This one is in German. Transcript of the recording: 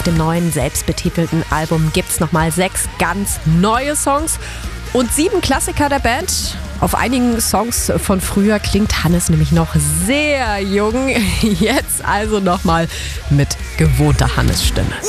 dem neuen selbstbetitelten Album gibt's nochmal 6 ganz neue Songs und 7 Klassiker der Band. Auf einigen Songs von früher klingt Hannes nämlich noch sehr jung. Jetzt also nochmal mit gewohnter Hannes-Stimme.